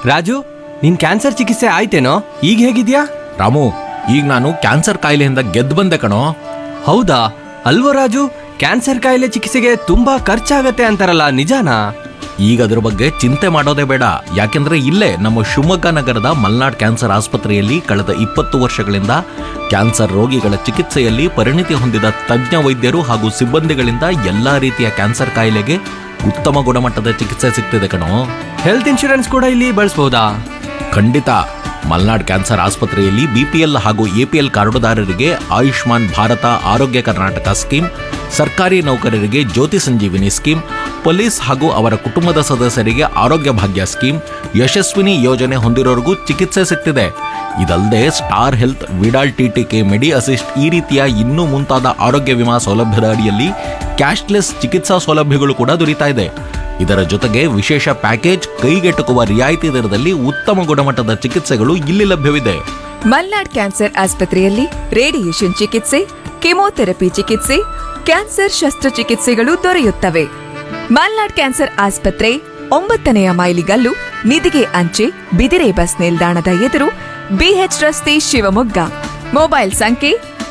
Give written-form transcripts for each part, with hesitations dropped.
ರಾಜು, ನಿನ್ ಕ್ಯಾನ್ಸರ್ ಚಿಕಿತ್ಸೆ ಆಯ್ತೇನೋ? ಈಗ ಹೇಗಿದ್ಯಾ? ರಾಮು, ಈಗ ನಾನು ಕ್ಯಾನ್ಸರ್ ಕಾಯಿಲೆಯಿಂದ ಗೆದ್ದು ಬಂದೆ ಕಣೋ. ಹೌದಾ? ಅಲ್ವೋ ರಾಜು, ಕ್ಯಾನ್ಸರ್ ಕಾಯಿಲೆ ಚಿಕಿತ್ಸೆಗೆ ತುಂಬಾ ಖರ್ಚಾಗತ್ತೆ ಅಂತಾರಲ್ಲ, ನಿಜಾನಾ? ಈಗ ಅದ್ರ ಬಗ್ಗೆ ಚಿಂತೆ ಮಾಡೋದೇ ಬೇಡ. ಯಾಕೆಂದ್ರೆ ಇಲ್ಲೇ ನಮ್ಮ ಶಿವಮೊಗ್ಗ ನಗರದ ಮಲ್ನಾಡ್ ಕ್ಯಾನ್ಸರ್ ಆಸ್ಪತ್ರೆಯಲ್ಲಿ ಕಳೆದ 20 ವರ್ಷಗಳಿಂದ ಕ್ಯಾನ್ಸರ್ ರೋಗಿಗಳ ಚಿಕಿತ್ಸೆಯಲ್ಲಿ ಪರಿಣಿತಿ ಹೊಂದಿದ ತಜ್ಞ ವೈದ್ಯರು ಹಾಗೂ ಸಿಬ್ಬಂದಿಗಳಿಂದ ಎಲ್ಲಾ ರೀತಿಯ ಕ್ಯಾನ್ಸರ್ ಕಾಯಿಲೆಗೆ ಉತ್ತಮ ಗುಣಮಟ್ಟದ ಚಿಕಿತ್ಸೆ ಸಿಗ್ತಿದೆ ಕಣೋ. ಹೆಲ್ತ್ ಇನ್ಶೂರೆನ್ಸ್ ಕೂಡ ಇಲ್ಲಿ ಬಳಸಬಹುದಾ? ಖಂಡಿತ. ಮಲ್ನಾಡ್ ಕ್ಯಾನ್ಸರ್ ಆಸ್ಪತ್ರೆಯಲ್ಲಿ BPL ಹಾಗೂ APL ಕಾರ್ಡುದಾರರಿಗೆ ಆಯುಷ್ಮಾನ್ ಭಾರತ ಆರೋಗ್ಯ ಕರ್ನಾಟಕ ಸ್ಕೀಮ್, ಸರ್ಕಾರಿ ನೌಕರರಿಗೆ ಜ್ಯೋತಿ ಸಂಜೀವಿನಿ ಸ್ಕೀಮ್, ಪೊಲೀಸ್ ಹಾಗೂ ಅವರ ಕುಟುಂಬದ ಸದಸ್ಯರಿಗೆ ಆರೋಗ್ಯ ಭಾಗ್ಯ ಸ್ಕೀಮ್, ಯಶಸ್ವಿನಿ ಯೋಜನೆ ಹೊಂದಿರೋರಿಗೂ ಚಿಕಿತ್ಸೆ ಸಿಗ್ತಿದೆ. ಇದಲ್ಲದೆ ಸ್ಟಾರ್ ಹೆಲ್ತ್, ವಿಡಾಲ್ TTK, ಮೆಡಿ ಅಸಿಸ್ಟ್ ಈ ರೀತಿಯ ಇನ್ನೂ ಮುಂತಾದ ಆರೋಗ್ಯ ವಿಮಾ ಸೌಲಭ್ಯದ ಅಡಿಯಲ್ಲಿ ಕ್ಯಾಶ್ಲೆಸ್ ಚಿಕಿತ್ಸಾ ಸೌಲಭ್ಯಗಳು ಕೂಡ ದೊರೀತಾ ಇದೆ. ಇದರ ಜೊತೆಗೆ ವಿಶೇಷ ಪ್ಯಾಕೇಜ್, ಕೈಗೆಟುಕುವ ರಿಯಾಯಿತಿ ದರದಲ್ಲಿ ಉತ್ತಮ ಗುಣಮಟ್ಟದ ಚಿಕಿತ್ಸೆಗಳು ಇಲ್ಲಿ ಲಭ್ಯವಿದೆ. ಮಲ್ನಾಡ್ ಕ್ಯಾನ್ಸರ್ ಆಸ್ಪತ್ರೆಯಲ್ಲಿ ರೇಡಿಯೇಷನ್ ಚಿಕಿತ್ಸೆ, ಕೆಮೊಥೆರಪಿ ಚಿಕಿತ್ಸೆ, ಕ್ಯಾನ್ಸರ್ ಶಸ್ತ್ರಚಿಕಿತ್ಸೆಗಳು ದೊರೆಯುತ್ತವೆ. ಮಲ್ನಾಡ್ ಕ್ಯಾನ್ಸರ್ ಆಸ್ಪತ್ರೆ 9ನೇ ಮೈಲಿಗಲ್ಲು, ನಿಧಿಗೆ ಅಂಚೆ, ಬಿದಿರೆ ಬಸ್ ನಿಲ್ದಾಣದ ಎದುರು, BH ರಸ್ತೆ, ಶಿವಮೊಗ್ಗ. ಮೊಬೈಲ್ ಸಂಖ್ಯೆ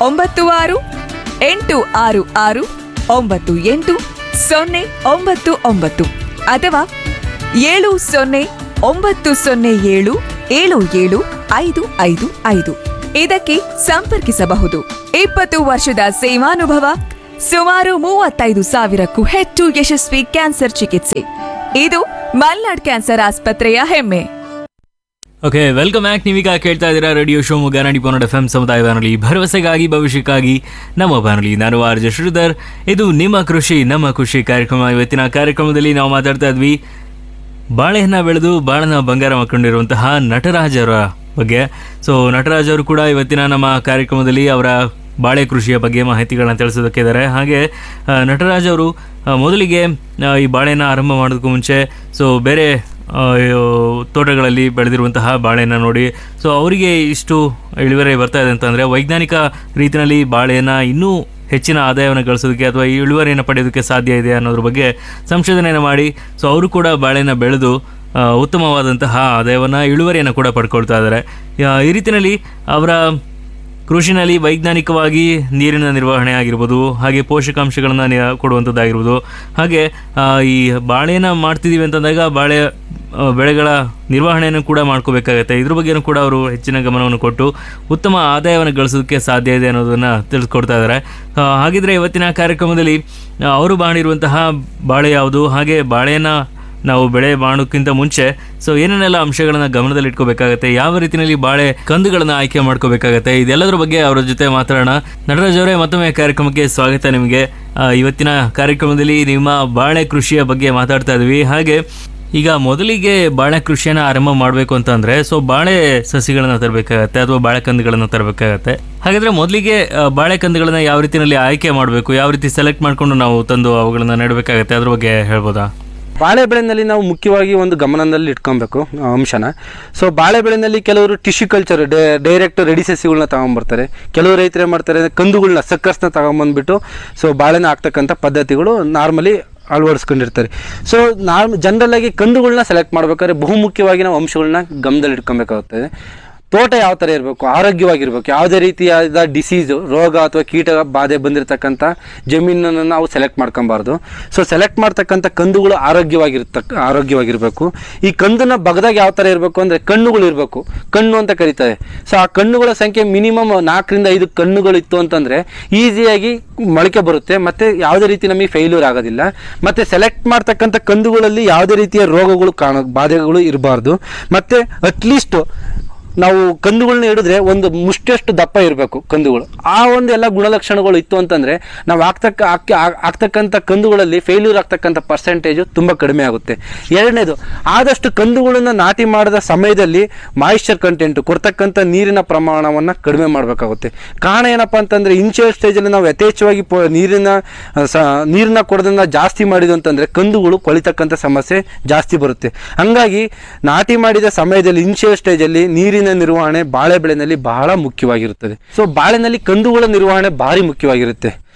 9666988099 ಅಥವಾ 7090077755. ಇದಕ್ಕೆ ಸಂಪರ್ಕಿಸಬಹುದು. 20 ವರ್ಷದ ಸೇವಾನುಭವ, ಸುಮಾರು 35,000ಕ್ಕೂ ಹೆಚ್ಚು ಯಶಸ್ವಿ ಕ್ಯಾನ್ಸರ್ ಚಿಕಿತ್ಸೆ. ಇದು ಮಲ್ನಾಡ್ ಕ್ಯಾನ್ಸರ್ ಆಸ್ಪತ್ರೆಯ ಹೆಮ್ಮೆ. Okay, welcome back. ನೀವೀಗ ಕೇಳ್ತಾ ಇದ್ದೀರಾ ರೇಡಿಯೋ ಶಿವಮೊಗ್ಗ 90.8 FM ಸಮುದಾಯ ಬಾನುಲಿ, ಭರವಸೆಗಾಗಿ ಭವಿಷ್ಯಕ್ಕಾಗಿ ನಮ್ಮ ಬಾನುಲಿ. ನಾನು RJ ಶ್ರೀಧರ್. ಇದು ನಿಮ್ಮ ಕೃಷಿ ನಮ್ಮ ಖುಷಿ ಕಾರ್ಯಕ್ರಮ. ಇವತ್ತಿನ ಕಾರ್ಯಕ್ರಮದಲ್ಲಿ ನಾವು ಮಾತಾಡ್ತಾ ಇದ್ವಿ ಬಾಳೆಹನ್ನ ಬೆಳೆದು ಬಾಳನ ಬಂಗಾರ ಮಾಡ್ಕೊಂಡಿರುವಂತಹ ನಟರಾಜ್ ಅವರ ಬಗ್ಗೆ. ಸೊ ನಟರಾಜ್ ಅವರು ಕೂಡ ಇವತ್ತಿನ ನಮ್ಮ ಕಾರ್ಯಕ್ರಮದಲ್ಲಿ ಅವರ ಬಾಳೆ ಕೃಷಿಯ ಬಗ್ಗೆ ಮಾಹಿತಿಗಳನ್ನ ತಿಳಿಸೋದಕ್ಕೆ ಇದ್ದಾರೆ. ಹಾಗೆ ನಟರಾಜ್ ಅವರು ಮೊದಲಿಗೆ ಈ ಬಾಳೆನ ಆರಂಭ ಮಾಡೋದಕ್ಕೂ ಮುಂಚೆ ಬೇರೆ ತೋಟಗಳಲ್ಲಿ ಬೆಳೆದಿರುವಂತಹ ಬಾಳೆನ ನೋಡಿ ಅವರಿಗೆ ಇಷ್ಟು ಇಳುವರಿ ಬರ್ತಾ ಇದೆ ಅಂತಂದರೆ ವೈಜ್ಞಾನಿಕ ರೀತಿಯಲ್ಲಿ ಬಾಳೆನ ಇನ್ನೂ ಹೆಚ್ಚಿನ ಆದಾಯವನ್ನು ಗಳಿಸೋದಕ್ಕೆ ಅಥವಾ ಇಳುವರಿಯನ್ನು ಪಡೆಯೋದಕ್ಕೆ ಸಾಧ್ಯ ಇದೆ ಅನ್ನೋದ್ರ ಬಗ್ಗೆ ಸಂಶೋಧನೆಯನ್ನು ಮಾಡಿ ಅವರು ಕೂಡ ಬಾಳೆನ ಬೆಳೆದು ಉತ್ತಮವಾದಂತಹ ಆದಾಯವನ್ನು, ಇಳುವರಿಯನ್ನು ಕೂಡ ಪಡ್ಕೊಳ್ತಾ ಇದ್ದಾರೆ. ಈ ರೀತಿಯಲ್ಲಿ ಅವರ ಕೃಷಿನಲ್ಲಿ ವೈಜ್ಞಾನಿಕವಾಗಿ ನೀರಿನ ನಿರ್ವಹಣೆ ಆಗಿರ್ಬೋದು, ಹಾಗೆ ಪೋಷಕಾಂಶಗಳನ್ನು ಕೊಡುವಂಥದ್ದಾಗಿರ್ಬೋದು, ಹಾಗೆ ಈ ಬಾಳೆನ ಮಾಡ್ತಿದ್ದೀವಿ ಅಂತಂದಾಗ ಬಾಳೆ ಬೆಳೆಗಳ ನಿರ್ವಹಣೆಯನ್ನು ಕೂಡ ಮಾಡ್ಕೋಬೇಕಾಗತ್ತೆ. ಇದ್ರ ಬಗ್ಗೆಯೂ ಕೂಡ ಅವರು ಹೆಚ್ಚಿನ ಗಮನವನ್ನು ಕೊಟ್ಟು ಉತ್ತಮ ಆದಾಯವನ್ನು ಗಳಿಸೋದಕ್ಕೆ ಸಾಧ್ಯ ಇದೆ ಅನ್ನೋದನ್ನು ತಿಳಿಸ್ಕೊಡ್ತಾ ಇದ್ದಾರೆ. ಹಾಗಿದ್ರೆ ಇವತ್ತಿನ ಕಾರ್ಯಕ್ರಮದಲ್ಲಿ ಅವರು ಮಾಡಿರುವಂತಹ ಬಾಳೆ ಯಾವುದು, ಹಾಗೆ ಬಾಳೆಯನ್ನು ನಾವು ಬೆಳೆ ಮಾಡೋಕ್ಕಿಂತ ಮುಂಚೆ ಏನೇನೆಲ್ಲ ಅಂಶಗಳನ್ನ ಗಮನದಲ್ಲಿ ಇಟ್ಕೋಬೇಕಾಗತ್ತೆ, ಯಾವ ರೀತಿಯಲ್ಲಿ ಬಾಳೆ ಕಂದುಗಳನ್ನ ಆಯ್ಕೆ ಮಾಡ್ಕೋಬೇಕಾಗತ್ತೆ, ಇದೆಲ್ಲದರ ಬಗ್ಗೆ ಅವರ ಜೊತೆ ಮಾತಾಡೋಣ. ನಟರಾಜ್ ಅವರೇ, ಮತ್ತೊಮ್ಮೆ ಕಾರ್ಯಕ್ರಮಕ್ಕೆ ಸ್ವಾಗತ ನಿಮಗೆ. ಇವತ್ತಿನ ಕಾರ್ಯಕ್ರಮದಲ್ಲಿ ನಿಮ್ಮ ಬಾಳೆ ಕೃಷಿಯ ಬಗ್ಗೆ ಮಾತಾಡ್ತಾ ಇದ್ವಿ. ಹಾಗೆ ಈಗ ಮೊದಲಿಗೆ ಬಾಳೆ ಕೃಷಿಯನ್ನು ಆರಂಭ ಮಾಡಬೇಕು ಅಂತಂದ್ರೆ ಬಾಳೆ ಸಸಿಗಳನ್ನ ತರಬೇಕಾಗತ್ತೆ ಅಥವಾ ಬಾಳೆ ಕಂದುಗಳನ್ನ ತರಬೇಕಾಗತ್ತೆ. ಹಾಗಾದ್ರೆ ಮೊದಲಿಗೆ ಬಾಳೆ ಕಂದುಗಳನ್ನ ಯಾವ ರೀತಿಯಲ್ಲಿ ಆಯ್ಕೆ ಮಾಡಬೇಕು, ಯಾವ ರೀತಿ ಸೆಲೆಕ್ಟ್ ಮಾಡ್ಕೊಂಡು ನಾವು ತಂದು ಅವುಗಳನ್ನ ನೆಡಬೇಕಾಗತ್ತೆ, ಅದ್ರ ಬಗ್ಗೆ ಹೇಳ್ಬೋದಾ? ಬಾಳೆ ಬೆಳೆನಲ್ಲಿ ನಾವು ಮುಖ್ಯವಾಗಿ ಒಂದು ಗಮನದಲ್ಲಿ ಇಟ್ಕೊಬೇಕು ಅಂಶನ. ಬಾಳೆ ಬೆಳೆನಲ್ಲಿ ಕೆಲವರು ಟಿಶ್ಯೂ ಕಲ್ಚರ್ ಡೈರೆಕ್ಟ್ ರೆಡಿ ಸಸಿಗಳನ್ನ ತಗೊಂಡ್ಬರ್ತಾರೆ. ಕೆಲವು ರೈತರು ಏನು ಮಾಡ್ತಾರೆ, ಕಂದುಗಳನ್ನ ಸಕ್ಕರ್ಸ್ನ ತಗೊಂಬಂದ್ಬಿಟ್ಟು ಬಾಳೆನ ಹಾಕ್ತಕ್ಕಂಥ ಪದ್ಧತಿಗಳು ನಾರ್ಮಲಿ ಅಳವಡಿಸ್ಕೊಂಡಿರ್ತಾರೆ. ಜನರಲ್ ಆಗಿ ಕಂದುಗಳನ್ನ ಸೆಲೆಕ್ಟ್ ಮಾಡ್ಬೇಕಾದ್ರೆ ಬಹುಮುಖ್ಯವಾಗಿ ನಾವು ಅಂಶಗಳನ್ನ ಗಮನದಲ್ಲಿ ಇಟ್ಕೊಬೇಕಾಗುತ್ತದೆ. ತೋಟ ಯಾವ ಥರ ಇರಬೇಕು, ಆರೋಗ್ಯವಾಗಿರ್ಬೇಕು, ಯಾವುದೇ ರೀತಿಯಾದ ಡಿಸೀಸು, ರೋಗ ಅಥವಾ ಕೀಟ ಬಾಧೆ ಬಂದಿರತಕ್ಕಂಥ ಜಮೀನನ್ನು ನಾವು ಸೆಲೆಕ್ಟ್ ಮಾಡ್ಕೊಬಾರ್ದು. ಸೆಲೆಕ್ಟ್ ಮಾಡ್ತಕ್ಕಂಥ ಕಂದುಗಳು ಆರೋಗ್ಯವಾಗಿರಬೇಕು. ಈ ಕಂದನ್ನ ಬಗದಾಗ ಯಾವ ಥರ ಇರಬೇಕು ಅಂದರೆ ಕಣ್ಣುಗಳು ಇರಬೇಕು, ಕಣ್ಣು ಅಂತ ಕರೀತಾರೆ. ಆ ಕಣ್ಣುಗಳ ಸಂಖ್ಯೆ ಮಿನಿಮಮ್ 4ರಿಂದ 5 ಕಣ್ಣುಗಳು ಇತ್ತು ಅಂತಂದರೆ ಈಸಿಯಾಗಿ ಮೊಳಕೆ ಬರುತ್ತೆ, ಮತ್ತು ಯಾವುದೇ ರೀತಿ ನಮಗೆ ಫೇಲ್ಯೂರ್ ಆಗೋದಿಲ್ಲ. ಮತ್ತು ಸೆಲೆಕ್ಟ್ ಮಾಡ್ತಕ್ಕಂಥ ಕಂದುಗಳಲ್ಲಿ ಯಾವುದೇ ರೀತಿಯ ರೋಗಗಳು ಬಾಧೆಗಳು ಇರಬಾರ್ದು. ಮತ್ತು ಅಟ್ಲೀಸ್ಟ್ ನಾವು ಕಂದುಗಳನ್ನ ಹಿಡಿದ್ರೆ ಒಂದು ಮುಷ್ಟಿಯಷ್ಟು ದಪ್ಪ ಇರಬೇಕು ಕಂದುಗಳು. ಆ ಒಂದು ಎಲ್ಲ ಗುಣಲಕ್ಷಣಗಳು ಇತ್ತು ಅಂತಂದರೆ ನಾವು ಆಗ್ತಕ್ಕಂಥ ಕಂದುಗಳಲ್ಲಿ ಫೇಲ್ಯೂರ್ ಆಗ್ತಕ್ಕಂಥ ಪರ್ಸೆಂಟೇಜು ತುಂಬ ಕಡಿಮೆ ಆಗುತ್ತೆ. ಎರಡನೇದು, ಆದಷ್ಟು ಕಂದುಗಳನ್ನು ನಾಟಿ ಮಾಡಿದ ಸಮಯದಲ್ಲಿ ಮಾಯಿಶ್ಚರ್ ಕಂಟೆಂಟು ಕೊಡ್ತಕ್ಕಂಥ ನೀರಿನ ಪ್ರಮಾಣವನ್ನು ಕಡಿಮೆ ಮಾಡಬೇಕಾಗುತ್ತೆ. ಕಾರಣ ಏನಪ್ಪ ಅಂತಂದರೆ ಇನಿಷಿಯಲ್ ಸ್ಟೇಜಲ್ಲಿ ನಾವು ಯಥೇಚ್ಛವಾಗಿ ನೀರನ್ನ ಕೊಡೋದನ್ನು ಜಾಸ್ತಿ ಮಾಡಿದ್ದು ಅಂತಂದರೆ ಕಂದುಗಳು ಕೊಳಿತಕ್ಕಂಥ ಸಮಸ್ಯೆ ಜಾಸ್ತಿ ಬರುತ್ತೆ. ಹಾಗಾಗಿ ನಾಟಿ ಮಾಡಿದ ಸಮಯದಲ್ಲಿ ಇನಿಷಿಯಲ್ ಸ್ಟೇಜಲ್ಲಿ ನೀರಿನ ನಿರ್ವಹಣೆ ಬಾಳೆ ಬೆಳೆನಲ್ಲಿ ಬಹಳ ಮುಖ್ಯವಾಗಿರುತ್ತದೆ. ಬಾಳೆನಲ್ಲಿ ಕಂದುಗಳ ನಿರ್ವಹಣೆ ಭಾರಿ ಮುಖ್ಯವಾಗಿರುತ್ತೆ.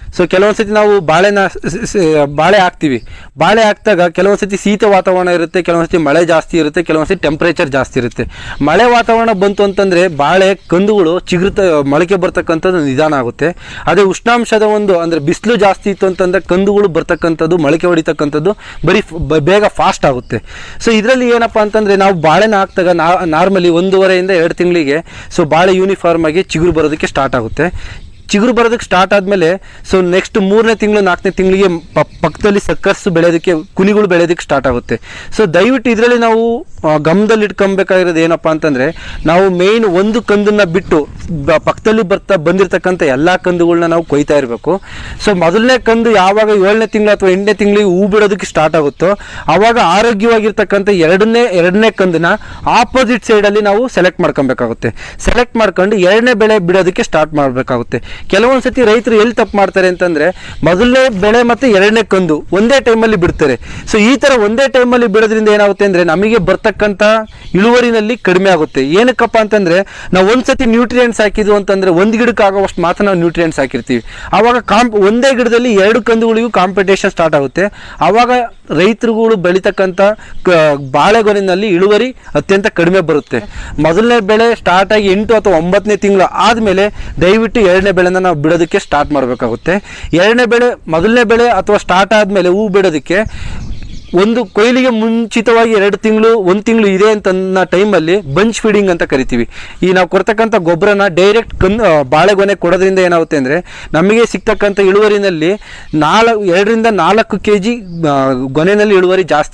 ಸೊ ಕೆಲವೊಂದ್ಸತಿ ನಾವು ಬಾಳೆ ಹಾಕ್ತೀವಿ. ಬಾಳೆ ಹಾಕಿದಾಗ ಕೆಲವೊಂದ್ಸತಿ ಶೀತ ವಾತಾವರಣ ಇರುತ್ತೆ, ಕೆಲವೊಂದ್ಸತಿ ಮಳೆ ಜಾಸ್ತಿ ಇರುತ್ತೆ, ಕೆಲವೊಂದ್ಸತಿ ಟೆಂಪ್ರೇಚರ್ ಜಾಸ್ತಿ ಇರುತ್ತೆ. ಮಳೆ ವಾತಾವರಣ ಬಂತು ಅಂತಂದರೆ ಬಾಳೆ ಕಂದುಗಳು ಮೊಳಕೆ ಬರ್ತಕ್ಕಂಥದ್ದು ನಿಧಾನ ಆಗುತ್ತೆ. ಅದೇ ಉಷ್ಣಾಂಶದ ಅಂದರೆ ಬಿಸಿಲು ಜಾಸ್ತಿ ಇತ್ತು ಅಂತಂದರೆ ಕಂದುಗಳು ಬರ್ತಕ್ಕಂಥದ್ದು, ಮೊಳಕೆ ಹೊಡಿತಕ್ಕಂಥದ್ದು ಬೇಗ ಫಾಸ್ಟ್ ಆಗುತ್ತೆ. ಸೊ ಇದರಲ್ಲಿ ಏನಪ್ಪ ಅಂತಂದರೆ ನಾವು ಬಾಳೆನ ಹಾಕಿದಾಗ ನಾರ್ಮಲಿ 1.5 2 ತಿಂಗಳಿಗೆ ಸೊ ಬಾಳೆ ಯೂನಿಫಾರ್ಮ್ ಆಗಿ ಚಿಗುರು ಬರೋದಕ್ಕೆ ಸ್ಟಾರ್ಟ್ ಆಗುತ್ತೆ. ಚಿಗುರು ಬರೋದಕ್ಕೆ ಸ್ಟಾರ್ಟ್ ಆದಮೇಲೆ ಸೊ ನೆಕ್ಸ್ಟ್ 3ನೇ ತಿಂಗಳು 4ನೇ ತಿಂಗಳಿಗೆ ಪಕ್ಕದಲ್ಲಿ ಸಕ್ಕರ್ಸ್ ಬೆಳೆಯೋದಕ್ಕೆ, ಕುನಿಗಳು ಬೆಳೆಯೋದಕ್ಕೆ ಸ್ಟಾರ್ಟ್ ಆಗುತ್ತೆ. ಸೊ ದಯವಿಟ್ಟು ಇದರಲ್ಲಿ ನಾವು ಗಮನದಲ್ಲಿ ಇಟ್ಕೊಬೇಕಾಗಿರೋದು ಏನಪ್ಪ ಅಂತಂದರೆ, ನಾವು ಮೇಯ್ನ್ ಒಂದು ಕಂದನ್ನು ಬಿಟ್ಟು ಪಕ್ಕದಲ್ಲಿ ಬಂದಿರತಕ್ಕಂಥ ಎಲ್ಲ ಕಂದುಗಳನ್ನ ನಾವು ಕೊಯ್ತಾ ಇರಬೇಕು. ಸೊ ಮೊದಲನೇ ಕಂದು ಯಾವಾಗ 7ನೇ ತಿಂಗಳು ಅಥವಾ 8ನೇ ತಿಂಗಳಿಗೆ ಹೂ ಬಿಡೋದಕ್ಕೆ ಸ್ಟಾರ್ಟ್ ಆಗುತ್ತೋ ಆವಾಗ ಆರೋಗ್ಯವಾಗಿರ್ತಕ್ಕಂಥ ಎರಡನೇ ಕಂದನ್ನ ಆಪೋಸಿಟ್ ಸೈಡಲ್ಲಿ ನಾವು ಸೆಲೆಕ್ಟ್ ಮಾಡ್ಕೊಬೇಕಾಗುತ್ತೆ. ಸೆಲೆಕ್ಟ್ ಮಾಡ್ಕೊಂಡು 2ನೇ ಬೆಳೆ ಬಿಡೋದಕ್ಕೆ ಸ್ಟಾರ್ಟ್ ಮಾಡಬೇಕಾಗುತ್ತೆ. ಕೆಲವೊಂದು ಸತಿ ರೈತರು ಎಲ್ಲಿ ತಪ್ಪು ಮಾಡ್ತಾರೆ ಅಂತಂದರೆ, ಮೊದಲನೇ ಬೆಳೆ ಮತ್ತು 2ನೇ ಕಂದು ಒಂದೇ ಟೈಮಲ್ಲಿ ಬಿಡ್ತಾರೆ. ಸೊ ಈ ಥರ ಒಂದೇ ಟೈಮಲ್ಲಿ ಬಿಡೋದ್ರಿಂದ ಏನಾಗುತ್ತೆ ಅಂದರೆ ನಮಗೆ ಬರ್ತಕ್ಕಂಥ ಇಳುವರಿನಲ್ಲಿ ಕಡಿಮೆ ಆಗುತ್ತೆ. ಏನಕ್ಕಪ್ಪ ಅಂತಂದರೆ, ನಾವು ಒಂದ್ಸತಿ ನ್ಯೂಟ್ರಿಯೆಂಟ್ಸ್ ಹಾಕಿದ್ವು ಅಂತಂದರೆ ಒಂದು ಗಿಡಕ್ಕೆ ಆಗೋವಷ್ಟು ಮಾತ್ರ ನಾವು ನ್ಯೂಟ್ರಿಯೆಂಟ್ಸ್ ಹಾಕಿರ್ತೀವಿ. ಆವಾಗ ಒಂದೇ ಗಿಡದಲ್ಲಿ 2 ಕಂದುಗಳಿಗೂ ಕಾಂಪಿಟೇಷನ್ ಸ್ಟಾರ್ಟ್ ಆಗುತ್ತೆ. ಆವಾಗ ರೈತರುಗಳು ಬೆಳೀತಕ್ಕಂಥ ಬಾಳೆಗೊನೆಯಲ್ಲಿ ಇಳುವರಿ ಅತ್ಯಂತ ಕಡಿಮೆ ಬರುತ್ತೆ. ಮೊದಲನೇ ಬೆಳೆ ಸ್ಟಾರ್ಟ್ ಆಗಿ 8 ಅಥವಾ 9ನೇ ತಿಂಗಳು ಆದಮೇಲೆ ದಯವಿಟ್ಟು 2ನೇ ಬೆಳೆನ ನಾವು ಬಿಡೋದಕ್ಕೆ ಸ್ಟಾರ್ಟ್ ಮಾಡಬೇಕಾಗುತ್ತೆ. ಮೊದಲನೇ ಬೆಳೆ ಅಥವಾ ಸ್ಟಾರ್ಟ್ ಆದಮೇಲೆ ಹೂ ಬಿಡೋದಕ್ಕೆ ಒಂದು ಕೊಯ್ಲಿಗೆ ಮುಂಚಿತವಾಗಿ 2 ತಿಂಗಳು 1 ತಿಂಗಳು ಇದೆ ಅಂತ ಟೈಮಲ್ಲಿ ಬಂಚ್ ಫೀಡಿಂಗ್ ಅಂತ ಕರಿತೀವಿ. ಈ ನಾವು ಕೊಡ್ತಕ್ಕಂಥ ಗೊಬ್ಬರನ ಡೈರೆಕ್ಟ್ ಬಾಳೆಗೊನೆ ಕೊಡೋದ್ರಿಂದ ಏನಾಗುತ್ತೆ ಅಂದರೆ ನಮಗೆ ಸಿಗ್ತಕ್ಕಂಥ ಇಳುವರಿನಲ್ಲಿ 2 ರಿಂದ 4 kg ಗೊನೆಯಲ್ಲಿ ಇಳುವರಿ ಜಾಸ್ತಿ